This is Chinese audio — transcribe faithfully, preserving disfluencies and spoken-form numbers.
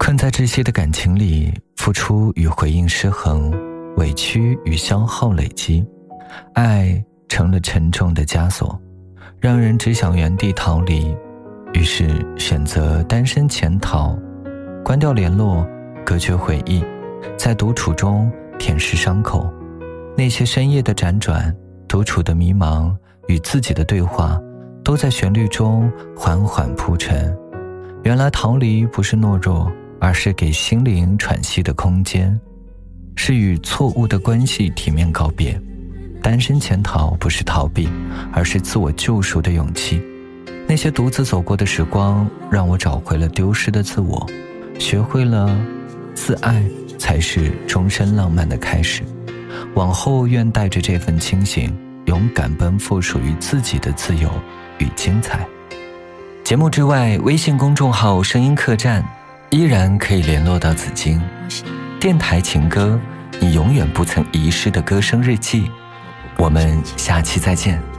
困在窒息的感情里，付出与回应失衡，委屈与消耗累积，爱成了沉重的枷锁，让人只想原地逃离。于是选择单身潜逃，关掉联络，隔绝回忆，在独处中舔舐伤口。那些深夜的辗转，独处的迷茫，与自己的对话，都在旋律中缓缓铺陈。原来逃离不是懦弱，而是给心灵喘息的空间，是与错误的关系体面告别。单身潜逃不是逃避，而是自我救赎的勇气。那些独自走过的时光，让我找回了丢失的自我，学会了自爱才是终身浪漫的开始。往后愿带着这份清醒，勇敢奔赴属于自己的自由与精彩。节目之外，微信公众号声音客栈依然可以联络到紫荆。电台情歌，你永远不曾遗失的歌声日记。我们下期再见。